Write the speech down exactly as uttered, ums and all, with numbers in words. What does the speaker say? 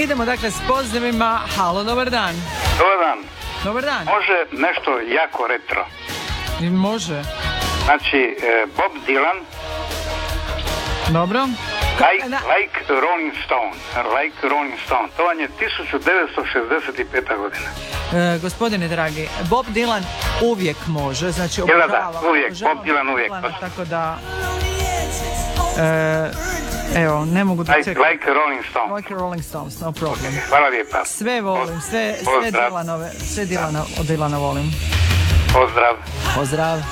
Idemo dakle s pozdravima. Halo, dobar dan. Dobar dan. Dobar dan. Može nešto jako retro. Može. Znači, e, Bob Dylan, Dobro. like, Da. like Rolling Stone. Like Rolling Stone. To vam je tisuću devetsto šezdeset peta godina. E, gospodine dragi, Bob Dylan uvijek može, znači Jel da, obožavam, uvijek, obožavam Bob Dylan uvijek, Dylana, točno. tako da e, evo, ne mogu da Like, čekam. like Rolling Stone. Like Rolling Stones, no problem. Hvala lijepa. Sve volim, sve, sve Pozdrav. Dylanove, sve Dylana, od Dylana volim. Pozdrav. Pozdrav.